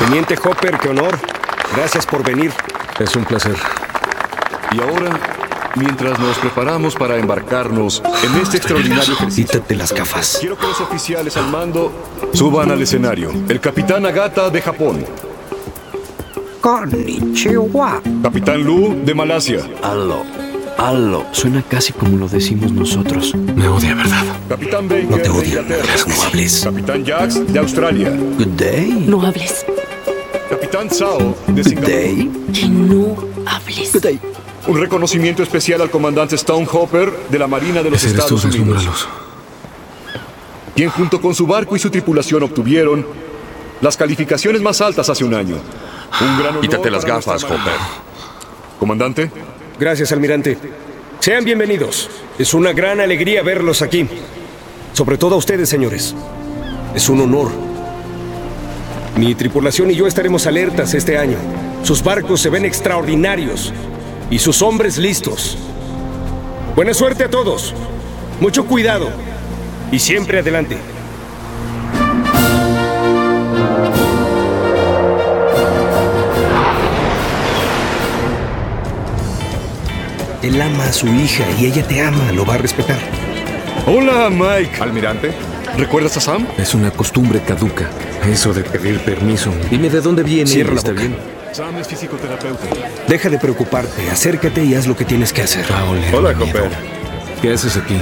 Teniente Hopper, qué honor. Gracias por venir. Es un placer. Y ahora, mientras nos preparamos para embarcarnos en este extraordinario ejercicio, Quítate las gafas. quiero que los oficiales al mando suban al escenario. El capitán Nagata de Japón, Konnichiwa. capitán Lu de Malasia, Aló. Suena casi como lo decimos nosotros. Me odia, ¿verdad? capitán Baker No te de odio. Inglaterra, No hables. capitán Jax de Australia, Good day. No hables. capitán Sao de Good Singapur. day. Que no hables. Good day. Un reconocimiento especial al comandante Stone Hopper de la Marina de los Ese eres tú, Estados Unidos, deslúmbralos. quien junto con su barco y su tripulación obtuvieron las calificaciones más altas hace un año. Un gran honor Quítate las para nuestra gafas, Marina. Hopper. Comandante, Gracias, almirante. Sean bienvenidos. Es una gran alegría verlos aquí. Sobre todo a ustedes, señores. Es un honor. Mi tripulación y yo estaremos alertas este año. Sus barcos se ven extraordinarios y sus hombres listos. Buena suerte a todos. Mucho cuidado y siempre adelante. Él ama a su hija y ella te ama, lo va a respetar. hola Mike. Almirante, ¿Recuerdas a Sam? Es una costumbre caduca. Eso de pedir permiso. Dime de dónde viene. Cierra la ¿Está boca. bien? Sam es fisioterapeuta. Deja de preocuparte, acércate y haz lo que tienes que hacer. hola, Hopper. ¿Qué haces aquí?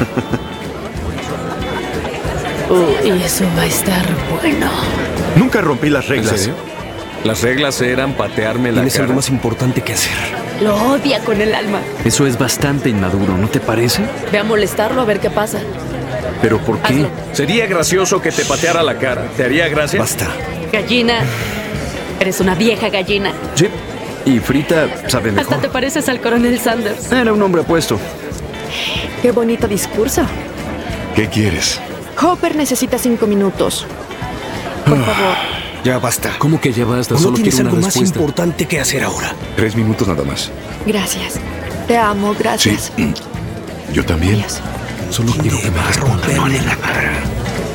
Y eso va a estar bueno. Nunca rompí las ¿En reglas. serio? Las reglas eran patearme la Tienes cara. algo más importante que hacer. Lo odia con el alma. Eso es bastante inmaduro, ¿no te parece? Ve a molestarlo a ver qué pasa. ¿Pero por qué? Hazlo. Sería gracioso que te pateara la cara. ¿Te haría gracia? Basta. Gallina. Eres una vieja gallina. Sí. Y Frita sabe Hasta mejor. te pareces al coronel Sanders. Era un hombre apuesto. Qué bonito discurso. ¿Qué quieres? Hopper necesita 5 minutos. Por favor. Ya basta. ¿Cómo que ya basta? ¿O no Solo tienes quiero algo una más respuesta. importante que hacer ahora? 3 minutos nada más. Gracias. Te amo, gracias. Yo también. Adiós. Solo quiero que me respondan. Romperle la cara.